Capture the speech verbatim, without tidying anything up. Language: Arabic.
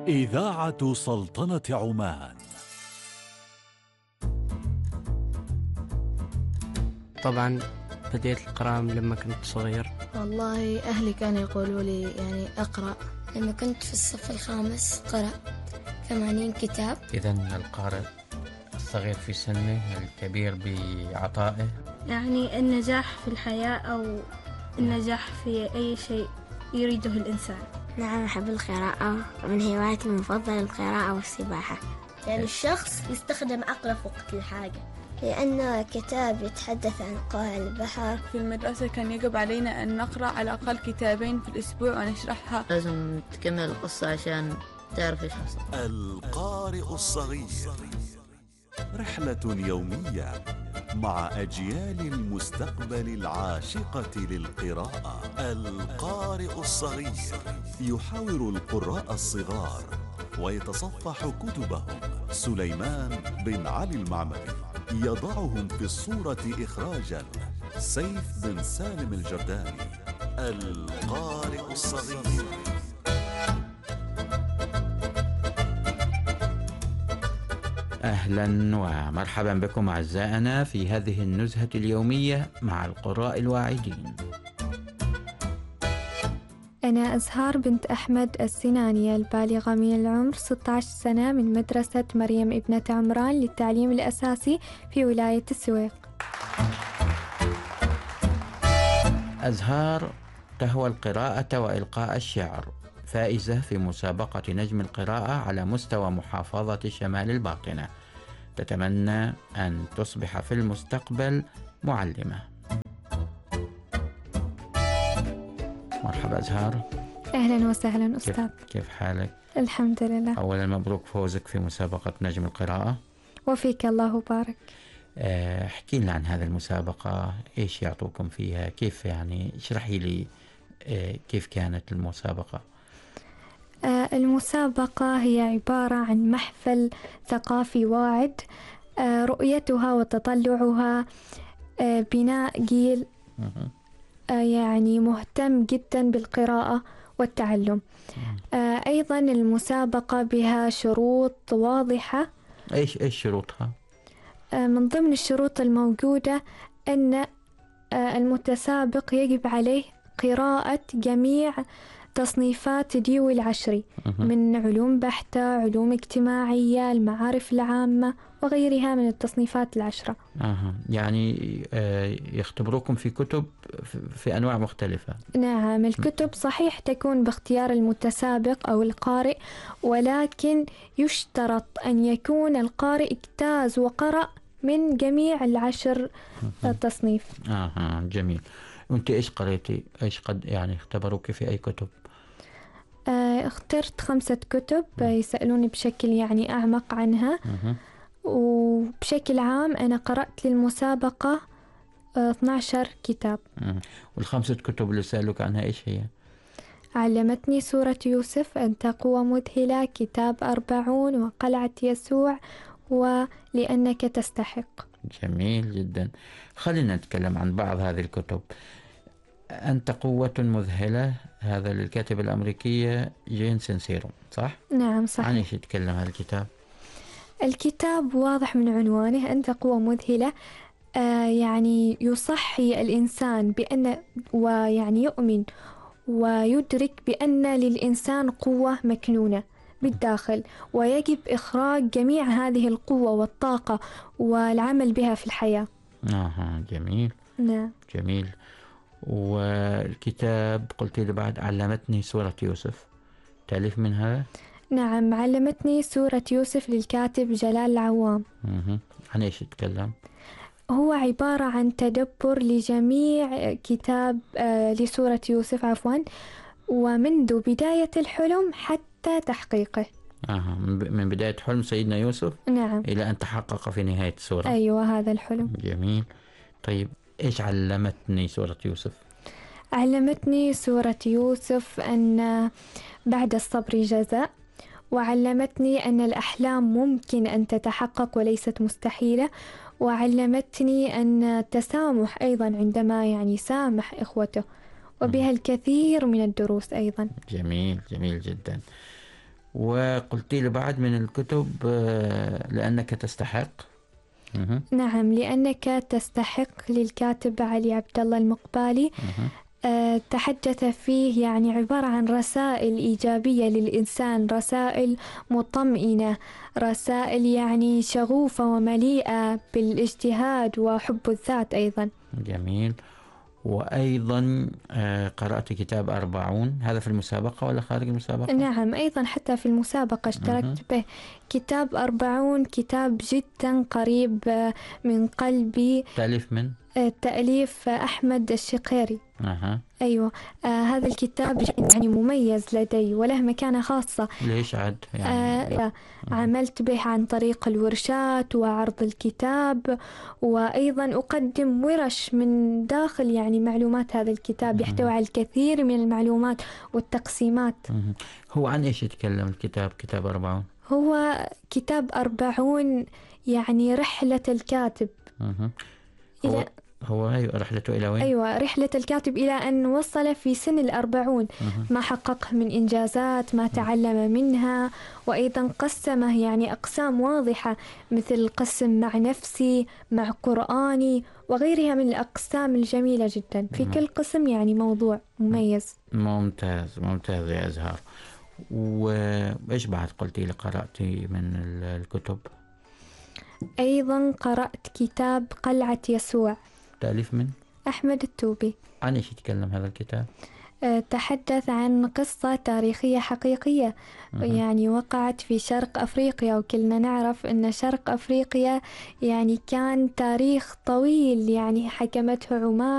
إذاعة سلطنة عمان. طبعا بديت القراءة لما كنت صغير. والله أهلي كانوا يقولوا لي يعني أقرأ. لما كنت في الصف الخامس قرأت ثمانين كتاب. إذن القارئ الصغير في سنه الكبير بعطائه. يعني النجاح في الحياة أو النجاح في أي شيء يريده الإنسان. نعم، أحب القراءة، من هواياتي المفضلة القراءة والسباحة. يعني الشخص يستخدم عقله في وقت الحاجة، لأنه كتاب يتحدث عن قاع البحر. في المدرسة كان يجب علينا أن نقرأ على الأقل كتابين في الأسبوع ونشرحها. لازم تكمل القصة عشان تعرف إيش حصل. القارئ الصغير، رحلة يومية مع أجيال المستقبل العاشقة للقراءة. القارئ الصغير يحاور القراء الصغار ويتصفح كتبهم. سليمان بن علي المعمري يضعهم في الصورة إخراجا. سيف بن سالم الجرداني. القارئ الصغير. أهلا ومرحبا بكم أعزائنا في هذه النزهة اليومية مع القراء الواعدين. أنا أزهار بنت أحمد السنانية البالغة من العمر ستة عشر سنة من مدرسة مريم ابنة عمران للتعليم الأساسي في ولاية السويق. أزهار تهوى القراءة وإلقاء الشعر، فائزة في مسابقة نجم القراءة على مستوى محافظة شمال الباطنة، تتمنى أن تصبح في المستقبل معلمة. مرحبا أزهار. أهلا وسهلا أستاذ. كيف, كيف حالك؟ الحمد لله. أولا مبروك فوزك في مسابقة نجم القراءة. وفيك الله بارك. احكي لنا عن هذه المسابقة، إيش يعطوكم فيها، كيف يعني اشرحي لي كيف كانت المسابقة. المسابقة هي عبارة عن محفل ثقافي واعد، رؤيتها وتطلعها بناء جيل يعني مهتم جدا بالقراءة والتعلم. أيضا المسابقة بها شروط واضحة. إيش إيش شروطها؟ من ضمن الشروط الموجودة أن المتسابق يجب عليه قراءة جميع تصنيفات ديوي العشري من علوم بحتة، علوم اجتماعية، المعارف العامة وغيرها من التصنيفات العشرة. آه. يعني آه يختبروكم في كتب في أنواع مختلفة. نعم، الكتب صحيح تكون باختيار المتسابق أو القارئ، ولكن يشترط أن يكون القارئ اجتاز وقرأ من جميع العشر تصنيف. آه جميل. وانت ايش قريتي؟ ايش قد يعني اختبروك في اي كتب؟ آه اخترت خمسة كتب يسألوني بشكل يعني أعمق عنها. م- وبشكل عام أنا قرأت للمسابقة آه اثنا عشر كتاب. م- والخمسة كتب اللي سألوك عنها ايش هي؟ علمتني سورة يوسف، أنت قوة مذهلة، كتاب أربعون، وقلعة يسوع، ولأنك تستحق. جميل جدا. خلينا نتكلم عن بعض هذه الكتب. أنت قوة مذهلة، هذا للكاتبة الأمريكية جين سينسيرو، صح؟ نعم صح. عن إيش يتكلم هذا الكتاب؟ الكتاب واضح من عنوانه، أنت قوة مذهلة. آه يعني يصحي الإنسان بأن ويعني يؤمن ويدرك بأن للإنسان قوة مكنونة بالداخل، ويجب إخراج جميع هذه القوة والطاقة والعمل بها في الحياة. آه جميل. نعم جميل. والكتاب قلت لي بعد علمتني سورة يوسف، تأليف من هذا؟ نعم، علمتني سورة يوسف للكاتب جلال العوام. مه. عن إيش يتكلم؟ هو عبارة عن تدبر لجميع كتاب آه لسورة يوسف عفوا، ومنذ بداية الحلم حتى تحقيقه. آه من بداية حلم سيدنا يوسف نعم إلى أن تحقق في نهاية السورة. أيوة هذا الحلم. جميل. طيب إيش علمتني سورة يوسف؟ علمتني سورة يوسف أن بعد الصبر جزاء، وعلمتني أن الأحلام ممكن أن تتحقق وليست مستحيلة، وعلمتني أن التسامح أيضا عندما يعني سامح إخوته، وبها الكثير من الدروس أيضا. جميل جميل جدا. وقلتي لي بعد من الكتب لأنك تستحق. مه. نعم، لأنك تستحق للكاتب علي عبد الله المقبالي. أه تحدث فيه يعني عبارة عن رسائل إيجابية للإنسان، رسائل مطمئنة، رسائل يعني شغوفة ومليئة بالاجتهاد وحب الذات أيضا. جميل. وأيضا قرأت كتاب أربعون، هذا في المسابقة ولا خارج المسابقة؟ نعم، أيضا حتى في المسابقة اشتركت به. كتاب أربعون كتاب جدا قريب من قلبي. تأليف من؟ تأليف أحمد الشقيري. أها. أيوة. آه هذا الكتاب يعني مميز لدي وله مكانة خاصة. ليش عاد؟ يعني آه عملت به عن طريق الورشات وعرض الكتاب، وأيضا أقدم ورش من داخل يعني معلومات هذا الكتاب، يحتوي على الكثير من المعلومات والتقسيمات. هو عن إيش يتكلم الكتاب، كتاب أربعون؟ هو كتاب أربعون يعني رحلة الكاتب. أه. هو هو رحلته إلى وين؟ أيوة، رحلة الكاتب إلى أن وصل في سن الأربعون، أه. ما حققه من إنجازات، ما تعلم منها، وأيضا قسمه يعني أقسام واضحة، مثل قسم مع نفسي، مع قرآني، وغيرها من الأقسام الجميلة جدا. في كل قسم يعني موضوع مميز. ممتاز ممتاز يا أزهار. وإيش بعد قلتي لي قرأتي من الكتب؟ أيضا قرأت كتاب قلعة يسوع. تأليف من؟ أحمد التوبي. عن إيش يتكلم هذا الكتاب؟ أه تحدث عن قصة تاريخية حقيقية. أه. يعني وقعت في شرق أفريقيا، وكلنا نعرف أن شرق أفريقيا يعني كان تاريخ طويل، يعني حكمته عمان